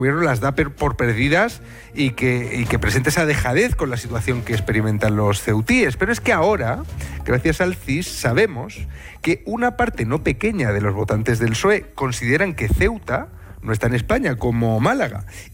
gobierno las da por perdidas y que presenta esa dejadez con la situación que experimentan los ceutíes. Pero es que ahora, gracias al CIS, sabemos que una parte no pequeña de los votantes del PSOE consideran que Ceuta no está en España como Málaga.